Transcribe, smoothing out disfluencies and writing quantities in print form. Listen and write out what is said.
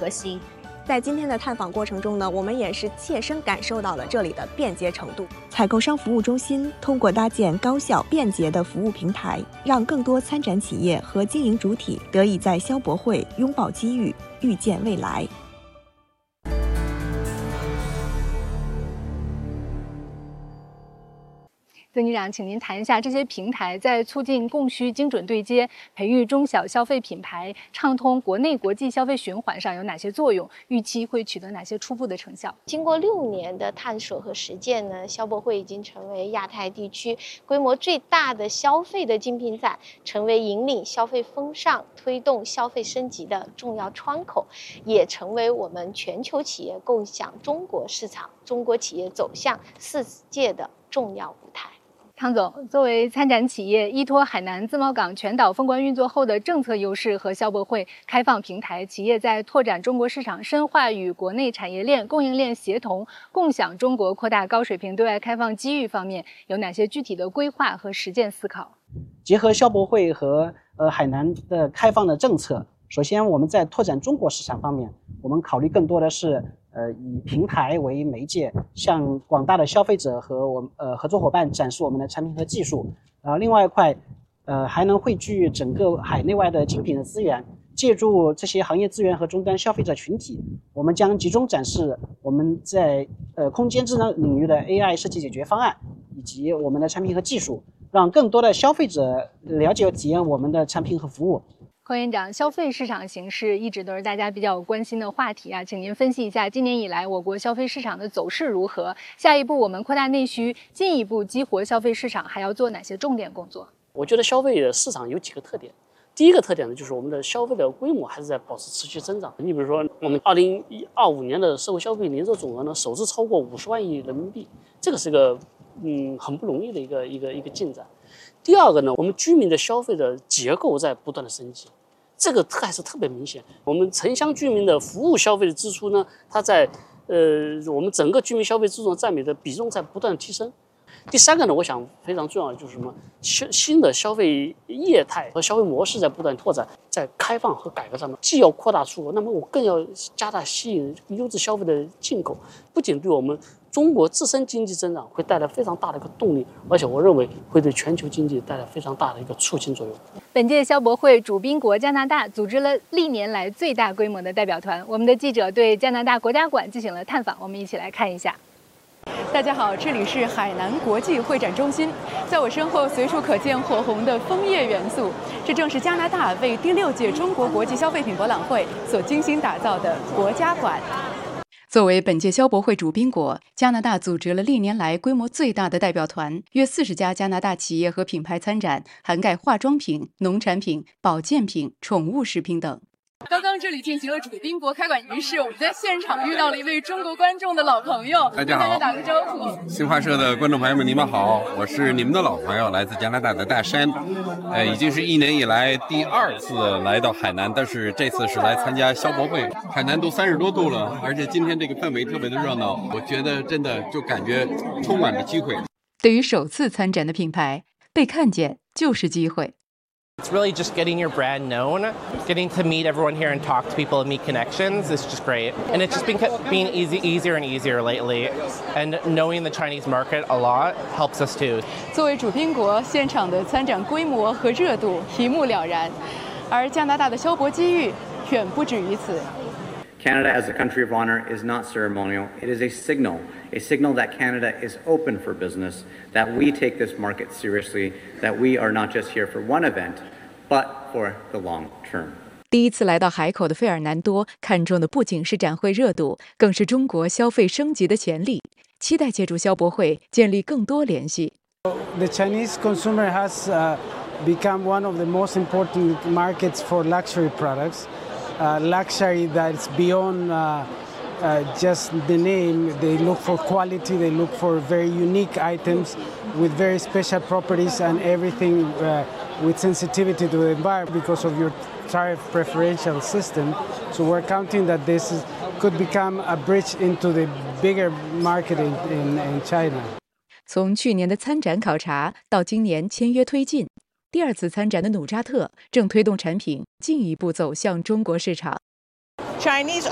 核心。 在今天的探访过程中呢，我们也是切身感受到了这里的便捷程度。采购商服务中心通过搭建高效便捷的服务平台，让更多参展企业和经营主体得以在消博会拥抱机遇，预见未来。 曾局长，请您谈一下这些平台在促进供需精准对接、培育中小消费品牌、畅通国内国际消费循环上有哪些作用？预期会取得哪些初步的成效？ 经过6年的探索和实践呢，消博会已经成为亚太地区规模最大的消费的精品展，成为引领消费风尚、推动消费升级的重要窗口，也成为我们全球企业共享中国市场、中国企业走向世界的重要舞台。 汤总，作为参展企业，依托海南自贸港全岛封关运作后的政策优势和消博会开放平台，企业在拓展中国市场、深化与国内产业链、供应链协同、共享中国、扩大高水平对外开放机遇方面，有哪些具体的规划和实践思考？ 结合消博会和海南的开放的政策，首先我们在拓展中国市场方面，我们考虑更多的是以平台为媒介，向广大的消费者和合作伙伴展示我们的产品和技术。另外一块，还能汇聚整个海内外的精品的资源，借助这些行业资源和终端消费者群体，我们将集中展示我们在空间智能领域的 AI 设计解决方案，以及我们的产品和技术，让更多的消费者了解和体验我们的产品和服务。 邝院长，消费市场形势一直都是大家比较关心的话题啊，请您分析一下今年以来我国消费市场的走势如何？下一步我们扩大内需，进一步激活消费市场，还要做哪些重点工作？ 我觉得消费的市场有几个特点。第一个特点呢，就是我们的消费的规模还是在保持持续增长。你比如说，我们2025年的社会消费零售总额呢，首次超过50万亿人民币，这个是个很不容易的一个进展。第二个呢，我们居民的消费的结构在不断的升级，这个还是特别明显。我们城乡居民的服务消费的支出呢，它在我们整个居民消费支出占比的比重在不断的提升。第三个呢，我想非常重要的就是什么？新的消费业态和消费模式在不断拓展，在开放和改革上面，既要扩大出口，那么我更要加大吸引优质消费的进口，不仅对我们中国自身经济增长会带来非常大的一个动力，而且我认为会对全球经济带来非常大的一个促进作用。 本届消博会主宾国加拿大组织了历年来最大规模的代表团，我们的记者对加拿大国家馆进行了探访，我们一起来看一下。 大家好，这里是海南国际会展中心，在我身后随处可见火红的枫叶元素，这正是加拿大为第6届中国国际消费品博览会所精心打造的国家馆。作为本届消博会主宾国，加拿大组织了历年来规模最大的代表团，约40家加拿大企业和品牌参展，涵盖化妆品、农产品、保健品、宠物食品等。刚刚这里进行了主宾国开馆仪式，我们在现场遇到了一位中国观众的老朋友， 大家好， 大家打个招呼。 新华社的观众朋友们，你们好，我是你们的老朋友，来自加拿大的大山，已经是1年以来第2次来到海南，但是这次是来参加消博会。海南都30多度了，而且今天这个氛围特别的热闹，我觉得真的就感觉充满着机会。 对于首次参展的品牌，被看见就是机会。 It's really just getting your brand known, getting to meet everyone here and talk to people and meet connections is just great. And it's just been easier and easier lately. And knowing the Chinese market a lot helps us too. 作为主宾国，现场的参展规模和热度一目了然，而加拿大的消博机遇远不止于此。 Canada as a country of honor is not ceremonial. It is a signal that Canada is open for business, that we take this market seriously, that we are not just here for one event, but for the long term. 第一次来到海口的费尔南多看重的不仅是展会热度，更是中国消费升级的潜力，期待借助消博会建立更多联系。 The Chinese consumer has become one of the most important markets for luxury products. Luxury that's beyond just the name. They look for quality, they look for very unique items with very special properties and everything with sensitivity to the environment because of your tariff preferential system. So we're counting that this could become a bridge into the bigger market in China. 从去年的参展考察到今年签约推进，第2次参展的努扎特正推动产品进一步走向中国市场。 Chinese